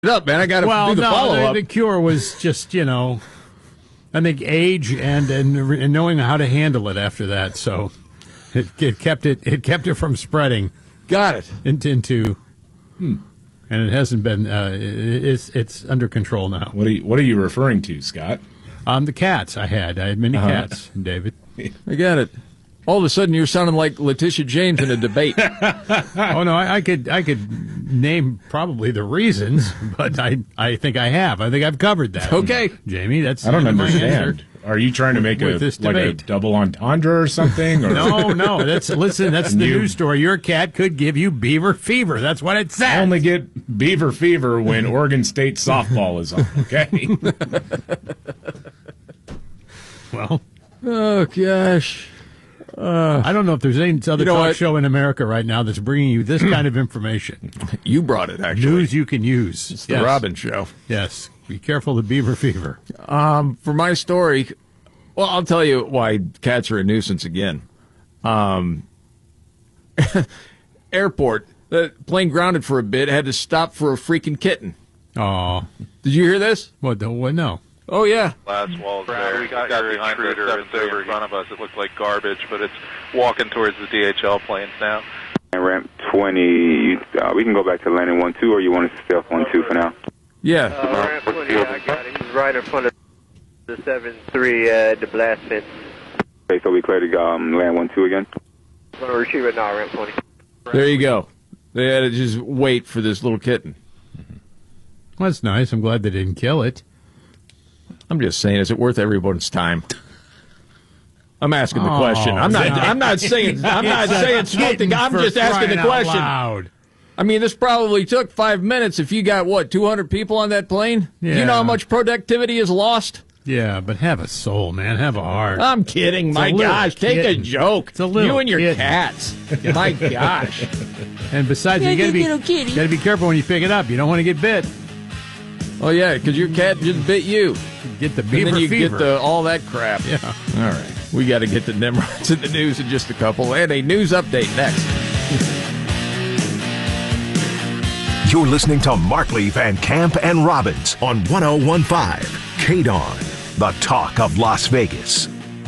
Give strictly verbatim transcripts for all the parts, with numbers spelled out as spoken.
up, man. I got to well, do the no, follow-up. The, the cure was just, you know, I think age and, and and knowing how to handle it after that. So it, it kept it it kept it from spreading. Got it. Into, into hmm. And it hasn't been. Uh, it, it's it's under control now. What are you What are you referring to, Scott? Um, the cats I had. I had many uh-huh. cats, David. I got it. All of a sudden, you're sounding like Letitia James in a debate. Oh no, I, I could I could name probably the reasons, but I I think I have. I think I've covered that. Okay, Jamie, that's I don't my understand. answer. Are you trying to make a this like a debate. double entendre or something? Or? No, no. That's listen. That's the You- news story. Your cat could give you beaver fever. That's what it says. I only get beaver fever when Oregon State softball is on. Okay. Well, oh gosh. Uh, I don't know if there's any other You know talk what? show in America right now that's bringing you this kind of information. You brought it, actually. News you can use. It's the Robin Show. Yes. Be careful of beaver fever. Um, for my story, well, I'll tell you why cats are a nuisance again. Um, airport, the plane grounded for a bit, had to stop for a freaking kitten. Oh. Did you hear this? What? The, what? No. Oh, yeah. Last wall's there. We got, got your intruder that's over in front of us. It looks like garbage, but it's walking towards the D H L planes now. And ramp twenty, uh, we can go back to landing one two, or you want us to stay off one two for now? Yeah. Uh, ramp twenty, I got it. He's right in front of the seven three, uh, the blast fence. Okay, so we clear to um, land one two again? I'm going to retrieve it now, ramp twenty. There you go. They had to just wait for this little kitten. Well, that's nice. I'm glad they didn't kill it. I'm just saying, is it worth everyone's time? I'm asking the Oh, question. I'm not. no. I'm not saying. I'm not It's a saying something. kitten I'm for just asking the crying out question. loud. I mean, this probably took five minutes. If you got what, two hundred people on that plane? Do you know how Yeah. much productivity is lost? Yeah, but have a soul, man. Have a heart. I'm kidding. It's a My little gosh, take a kitten. joke. It's a little you and your kitten. cats. My gosh. And besides, you gotta be gotta be careful when you pick it up. You don't want to get bit. Oh yeah, because your cat just bit you. Get the And beaver then you fever. get the all that crap. Yeah. All right. We got to get the Nimrods in the news in just a couple, and a news update next. You're listening to Markley, Van Camp, and Robbins on one oh one point five K D O N, the talk of Las Vegas.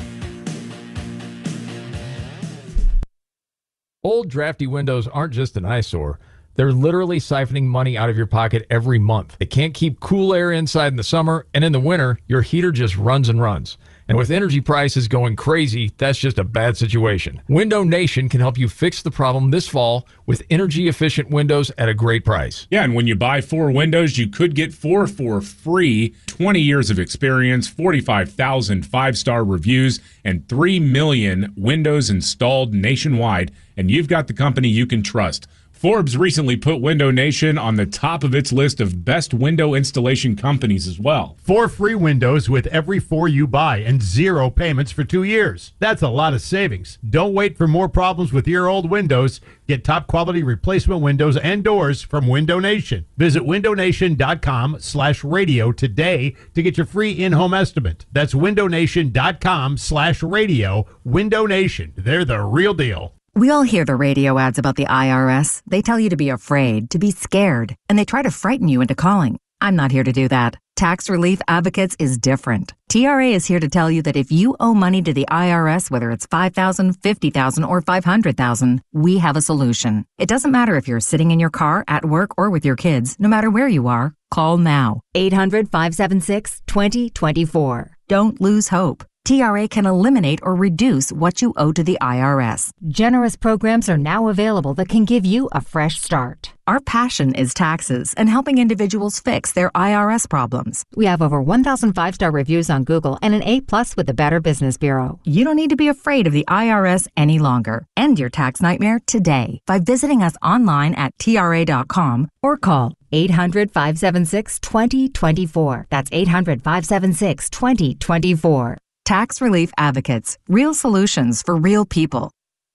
Old drafty windows aren't just an eyesore. They're literally siphoning money out of your pocket every month. They can't keep cool air inside in the summer, and in the winter, your heater just runs and runs. And with energy prices going crazy, that's just a bad situation. Window Nation can help you fix the problem this fall with energy-efficient windows at a great price. Yeah, and when you buy four windows, you could get four for free. twenty years of experience, forty-five thousand five-star reviews, and three million windows installed nationwide. And you've got the company you can trust. Forbes recently put Window Nation on the top of its list of best window installation companies as well. Four free windows with every four you buy and zero payments for two years. That's a lot of savings. Don't wait for more problems with your old windows. Get top quality replacement windows and doors from Window Nation. Visit windownation.com slash radio today to get your free in-home estimate. That's windownation.com slash radio. Window Nation. They're the real deal. We all hear the radio ads about the I R S. They tell you to be afraid, to be scared, and they try to frighten you into calling. I'm not here to do that. Tax Relief Advocates is different. T R A is here to tell you that if you owe money to the I R S, whether it's five thousand dollars, fifty thousand dollars, or five hundred thousand dollars, we have a solution. It doesn't matter if you're sitting in your car, at work, or with your kids. No matter where you are, call now. eight hundred, five seven six, two zero two four. Don't lose hope. T R A can eliminate or reduce what you owe to the I R S. Generous programs are now available that can give you a fresh start. Our passion is taxes and helping individuals fix their I R S problems. We have over one thousand five-star reviews on Google and an A plus with the Better Business Bureau. You don't need to be afraid of the I R S any longer. End your tax nightmare today by visiting us online at T R A dot com or call eight hundred, five seven six, two zero two four. That's eight hundred, five seven six, two zero two four. Tax Relief Advocates. Real solutions for real people.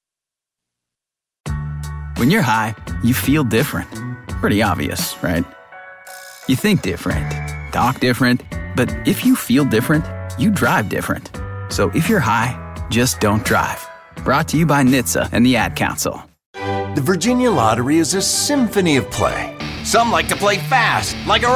When you're high, you feel different. Pretty obvious, right? You think different, talk different, but if you feel different, you drive different. So if you're high, just don't drive. Brought to you by N H T S A and the Ad Council. The Virginia Lottery is a symphony of play. Some like to play fast, like a